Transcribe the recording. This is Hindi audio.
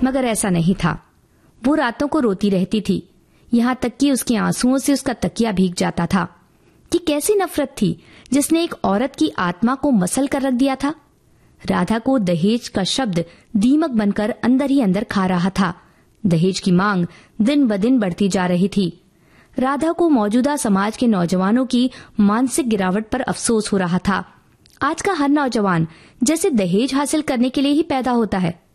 मगर ऐसा नहीं था। वो रातों को रोती रहती थी, यहाँ तक कि उसके आंसुओं से उसका तकिया भीग जाता था। कि कैसी नफरत थी जिसने एक औरत की आत्मा को मसल कर रख दिया था। राधा को दहेज का शब्द दीमक बनकर अंदर ही अंदर खा रहा था। दहेज की मांग दिन ब दिन बढ़ती जा रही थी। राधा को मौजूदा समाज के नौजवानों की मानसिक गिरावट पर अफसोस हो रहा था। आज का हर नौजवान जैसे दहेज हासिल करने के लिए ही पैदा होता है।